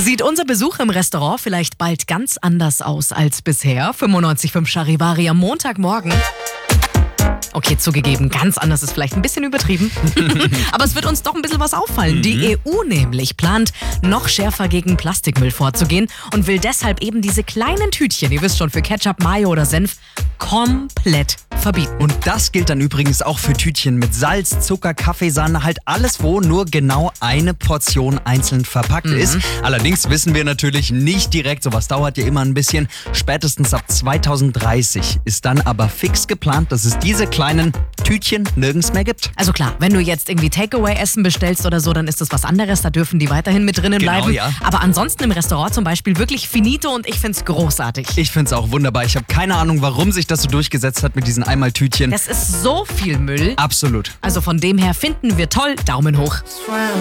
Sieht unser Besuch im Restaurant vielleicht bald ganz anders aus als bisher? 95.5 Charivari am Montagmorgen. Okay, zugegeben, ganz anders ist vielleicht ein bisschen übertrieben. Aber es wird uns doch ein bisschen was auffallen. Die EU nämlich plant, noch schärfer gegen Plastikmüll vorzugehen und will deshalb eben diese kleinen Tütchen, ihr wisst schon, für Ketchup, Mayo oder Senf, komplett verbieten. Und das gilt dann übrigens auch für Tütchen mit Salz, Zucker, Kaffeesahne, halt alles, wo nur genau eine Portion einzeln verpackt ist. Allerdings wissen wir natürlich nicht direkt, sowas dauert ja immer ein bisschen. Spätestens ab 2030 ist dann aber fix geplant, dass es diese kleinen Tütchen nirgends mehr gibt. Also klar, wenn du jetzt irgendwie Takeaway-Essen bestellst oder so, dann ist das was anderes, da dürfen die weiterhin mit drinnen bleiben. Ja. Aber ansonsten im Restaurant zum Beispiel wirklich finito und ich find's großartig. Ich find's auch wunderbar. Ich habe keine Ahnung, warum sich das so durchgesetzt hat mit diesen Einmaltütchen. Das ist so viel Müll. Absolut. Also von dem her finden wir toll, Daumen hoch.